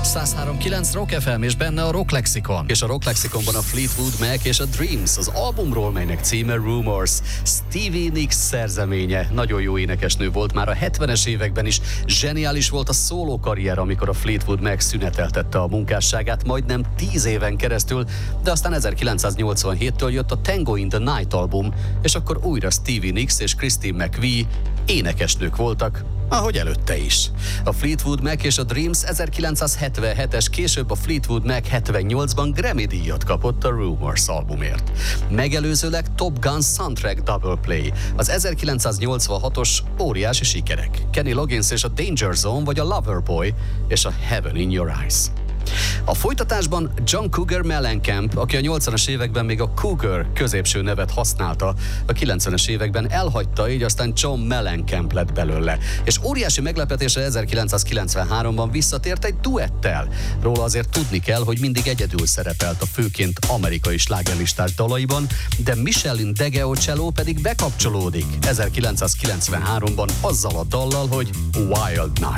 103.9 Rock FM és benne a Rock Lexikon. És a Rock Lexikonban a Fleetwood Mac és a Dreams, az albumról, melynek címe Rumors. Stevie Nicks szerzeménye. Nagyon jó énekesnő volt már a 70-es években is. Zseniális volt a szóló karrier, amikor a Fleetwood Mac szüneteltette a munkásságát majdnem 10 éven keresztül, de aztán 1987-től jött a Tango in the Night album, és akkor újra Stevie Nicks és Christine McVie énekesnők voltak, ahogy előtte is. A Fleetwood Mac és a Dreams 1977-es, később a Fleetwood Mac 78-ban Grammy-díjat kapott a Rumors albumért. Megelőzőleg Top Gun Soundtrack Double Play, az 1986-os óriási sikerek. Kenny Loggins és a Danger Zone, vagy a Loverboy és a Heaven in Your Eyes. A folytatásban John Cougar Mellencamp, aki a 80-as években még a Cougar középső nevet használta, a 90-es években elhagyta, így aztán John Mellencamp lett belőle. És óriási meglepetésre 1993-ban visszatért egy duettel. Róla azért tudni kell, hogy mindig egyedül szerepelt a főként amerikai slágerlistás dalaiban, de Michelin Degeocello pedig bekapcsolódik 1993-ban azzal a dallal, hogy Wild Night.